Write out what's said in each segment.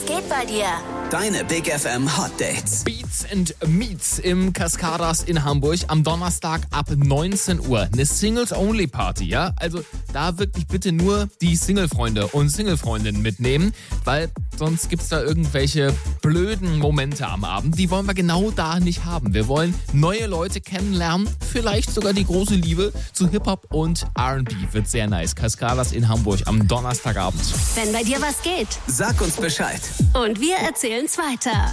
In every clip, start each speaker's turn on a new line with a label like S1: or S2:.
S1: Was geht bei dir?
S2: Deine Big FM Hot Dates.
S3: Beats and Meets im Cascadas in Hamburg am Donnerstag ab 19 Uhr. Eine Singles-Only-Party, ja? Also da wirklich bitte nur die Single-Freunde und Single-Freundinnen mitnehmen, weil sonst gibt's da irgendwelche blöden Momente am Abend. Die wollen wir genau da nicht haben. Wir wollen neue Leute kennenlernen, vielleicht sogar die große Liebe zu Hip-Hop und R&B. Wird sehr nice. Cascadas in Hamburg am Donnerstagabend.
S1: Wenn bei dir was geht.
S2: Sag uns Bescheid.
S1: Und wir erzählen's weiter.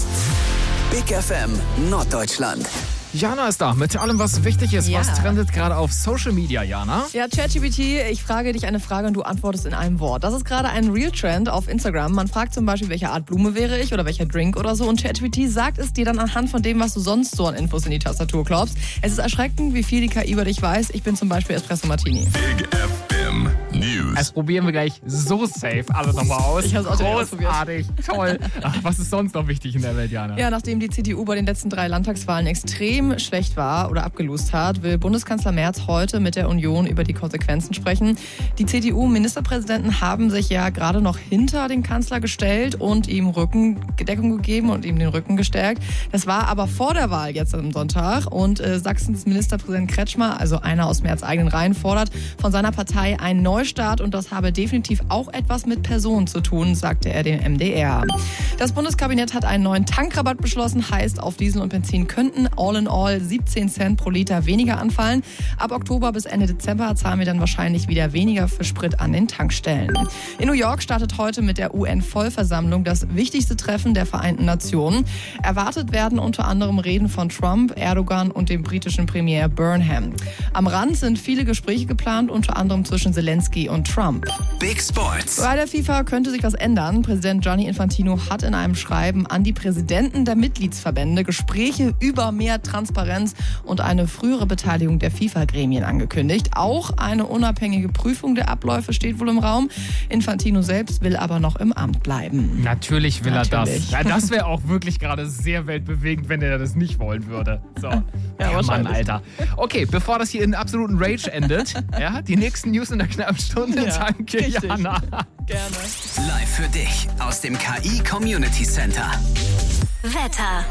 S2: Big FM Norddeutschland.
S3: Jana ist da mit allem, was wichtig ist.
S4: Ja.
S3: Was trendet gerade auf Social Media, Jana?
S4: Ja, ChatGPT, ich frage dich eine Frage und du antwortest in einem Wort. Das ist gerade ein Real-Trend auf Instagram. Man fragt zum Beispiel, welche Art Blume wäre ich oder welcher Drink oder so. Und ChatGPT sagt es dir dann anhand von dem, was du sonst so an Infos in die Tastatur klopfst. Es ist erschreckend, wie viel die KI über dich weiß. Ich bin zum Beispiel Espresso Martini.
S5: Big FM News.
S3: Das probieren wir gleich so safe alle nochmal aus.
S4: Ich hab's auch direkt ausprobiert.
S3: Großartig, toll. Ach, was ist sonst noch wichtig in der Welt, Jana?
S4: Ja, nachdem die CDU bei den letzten 3 Landtagswahlen extrem schlecht war oder abgelost hat, will Bundeskanzler Merz heute mit der Union über die Konsequenzen sprechen. Die CDU-Ministerpräsidenten haben sich ja gerade noch hinter den Kanzler gestellt und ihm Rückendeckung gegeben und ihm den Rücken gestärkt. Das war aber vor der Wahl jetzt am Sonntag und Sachsens Ministerpräsident Kretschmer, also einer aus Merz eigenen Reihen, fordert von seiner Partei einen Neustart und das habe definitiv auch etwas mit Personen zu tun, sagte er dem MDR. Das Bundeskabinett hat einen neuen Tankrabatt beschlossen, heißt auf Diesel und Benzin könnten all in all 17 Cent pro Liter weniger anfallen. Ab Oktober bis Ende Dezember zahlen wir dann wahrscheinlich wieder weniger für Sprit an den Tankstellen. In New York startet heute mit der UN-Vollversammlung das wichtigste Treffen der Vereinten Nationen. Erwartet werden unter anderem Reden von Trump, Erdogan und dem britischen Premier Burnham. Am Rand sind viele Gespräche geplant, unter anderem zwischen Zelensky und Trump.
S2: Big Sports.
S4: Bei der FIFA könnte sich was ändern. Präsident Gianni Infantino hat in einem Schreiben an die Präsidenten der Mitgliedsverbände Gespräche über mehr Transparenz und eine frühere Beteiligung der FIFA-Gremien angekündigt. Auch eine unabhängige Prüfung der Abläufe steht wohl im Raum. Infantino selbst will aber noch im Amt bleiben.
S3: Natürlich will er
S4: Natürlich.
S3: das. Ja, das wäre auch wirklich gerade sehr weltbewegend, wenn er das nicht wollen würde. So. Ja, Mann,
S4: wahrscheinlich.
S3: Alter. Okay, bevor das hier in absoluten Rage endet, ja, die nächsten News in der knappen Stunde.
S4: Ja,
S3: Danke,
S4: richtig.
S3: Jana.
S4: Gerne.
S2: Live für dich aus dem KI Community Center.
S1: Wetter.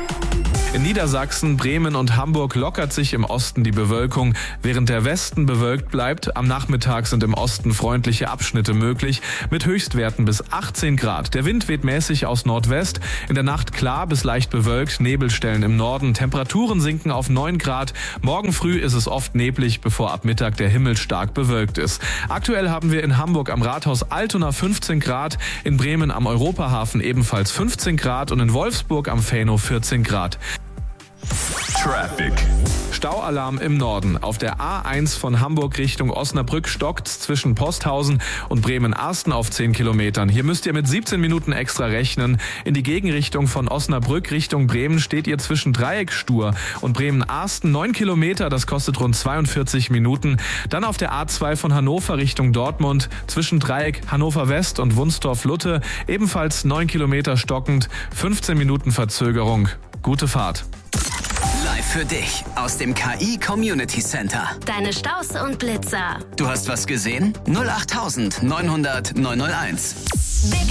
S5: In Niedersachsen, Bremen und Hamburg lockert sich im Osten die Bewölkung, während der Westen bewölkt bleibt. Am Nachmittag sind im Osten freundliche Abschnitte möglich, mit Höchstwerten bis 18 Grad. Der Wind weht mäßig aus Nordwest, in der Nacht klar bis leicht bewölkt, Nebelstellen im Norden. Temperaturen sinken auf 9 Grad. Morgen früh ist es oft neblig, bevor ab Mittag der Himmel stark bewölkt ist. Aktuell haben wir in Hamburg am Rathaus Altona 15 Grad, in Bremen am Europahafen ebenfalls 15 Grad und in Wolfsburg am Fähno 14 Grad.
S6: Traffic.
S5: Staualarm im Norden. Auf der A1 von Hamburg Richtung Osnabrück stockt's zwischen Posthausen und Bremen-Arsten auf 10 Kilometern. Hier müsst ihr mit 17 Minuten extra rechnen. In die Gegenrichtung von Osnabrück Richtung Bremen steht ihr zwischen Dreieckstur und Bremen-Arsten 9 Kilometer. Das kostet rund 42 Minuten. Dann auf der A2 von Hannover Richtung Dortmund zwischen Dreieck Hannover West und Wunstorf-Lutte ebenfalls 9 Kilometer stockend. 15 Minuten Verzögerung. Gute Fahrt.
S2: Live für dich aus dem KI Community Center.
S1: Deine Staus und Blitzer.
S2: Du hast was gesehen? 08900 901.
S1: Big